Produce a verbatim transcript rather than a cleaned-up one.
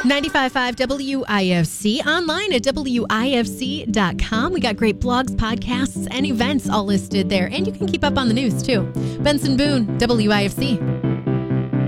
ninety-five point five W I F C, online at W I F C dot com. We got great blogs, podcasts, and events all listed there. And you can keep up on the news, too. Benson Boone, W I F C.